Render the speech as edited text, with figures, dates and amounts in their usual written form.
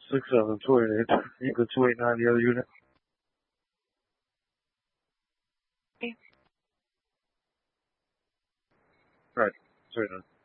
6, 7, 2, 8. You go 2, 8, 9, the other unit. Okay. Right, 2, 8, 9.